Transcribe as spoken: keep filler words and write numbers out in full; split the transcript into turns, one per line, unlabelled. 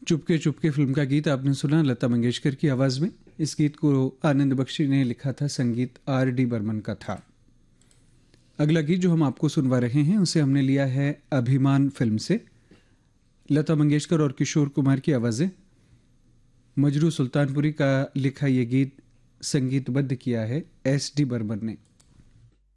Chupke Chupke film का गीत आपने सुना लता मंगेशकर की आवाज़ में। इस गीत को आनंद बख्शी ने लिखा था, संगीत आर डी बर्मन का था। अगला गीत जो हम आपको सुनवा रहे हैं उसे हमने लिया है अभिमान फिल्म से। लता मंगेशकर और किशोर कुमार की आवाज़ें। मजरू सुल्तानपुरी का लिखा ये गीत संगीतबद्ध किया है एस डी बर्मन ने।